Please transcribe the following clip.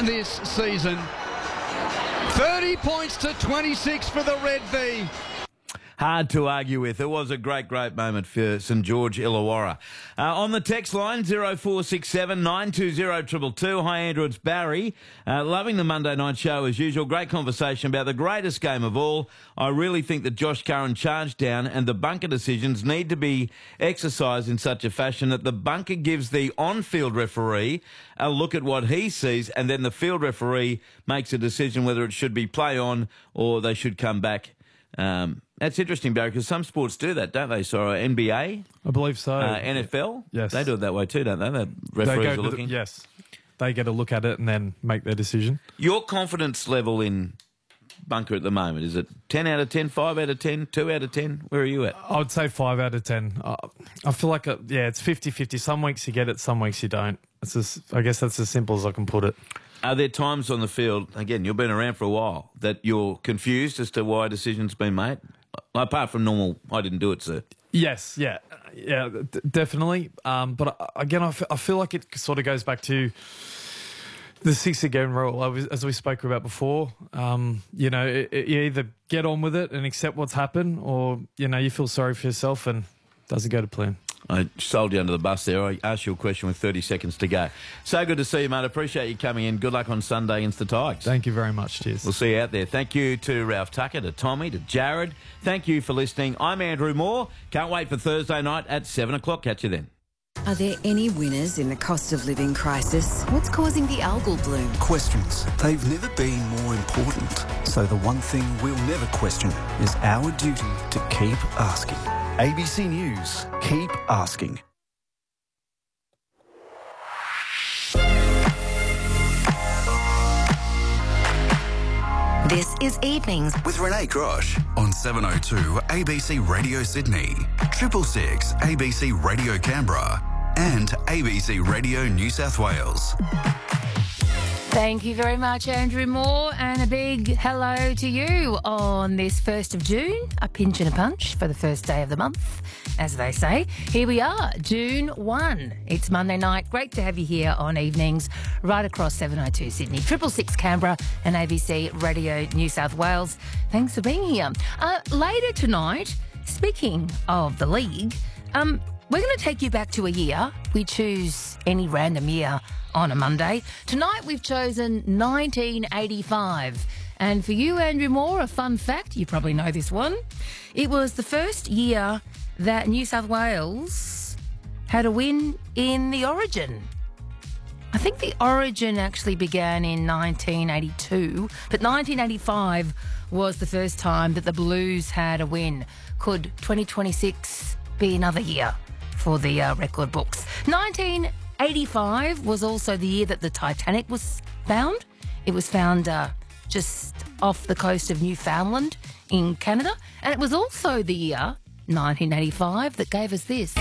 this season. 30 points to 26 for the Red V. Hard to argue with. It was a great moment for St George Illawarra. On the text line, 0467 920 222. Hi, Andrew, it's Barry. Loving the Monday night show as usual. Great conversation about the greatest game of all. I really think that Josh Curran charged down and the bunker decisions need to be exercised in such a fashion that the bunker gives the on-field referee a look at what he sees and then the field referee makes a decision whether it should be play on or they should come back. That's interesting, Barry, because some sports do that, don't they? So NBA? I believe so. NFL? Yes. They do it that way too, don't they? The referees are looking. Yes. They get a look at it and then make their decision. Your confidence level in bunker at the moment, is it 10 out of 10, 5 out of 10, 2 out of 10? Where are you at? I would say 5 out of 10. I feel like, it's 50-50. Some weeks you get it, some weeks you don't. I guess that's as simple as I can put it. Are there times on the field, again, you've been around for a while, that you're confused as to why a decision's been made? Apart from normal, I didn't do it, sir. Yes, definitely. But again, I feel like it sort of goes back to the 6 again rule, as we spoke about before. You either get on with it and accept what's happened, or you feel sorry for yourself and it doesn't go to plan. I sold you under the bus there. I asked you a question with 30 seconds to go. So good to see you, mate. Appreciate you coming in. Good luck on Sunday against the Tigers. Thank you very much. Cheers. We'll see you out there. Thank you to Ralph Tucker, to Tommy, to Jared. Thank you for listening. I'm Andrew Moore. Can't wait for Thursday night at 7 o'clock. Catch you then. Are there any winners in the cost of living crisis? What's causing the algal bloom? Questions. They've never been more important. So the one thing we'll never question is our duty to keep asking. ABC News. Keep asking. This is Evenings with Renee Grosh on 702 ABC Radio Sydney, 666 ABC Radio Canberra and ABC Radio New South Wales. Thank you very much, Andrew Moore, and a big hello to you on this 1st of June, a pinch and a punch for the first day of the month, as they say. Here we are, June 1. It's Monday night. Great to have you here on Evenings, right across 702 Sydney, 666 Canberra and ABC Radio New South Wales. Thanks for being here. Later tonight, speaking of the league, we're going to take you back to a year. We choose any random year on a Monday. Tonight we've chosen 1985. And for you, Andrew Moore, a fun fact, you probably know this one. It was the first year that New South Wales had a win in the Origin. I think the Origin actually began in 1982, but 1985 was the first time that the Blues had a win. Could 2026 be another year for the record books? 1985 was also the year that the Titanic was found. It was found just off the coast of Newfoundland in Canada. And it was also the year, 1985, that gave us this.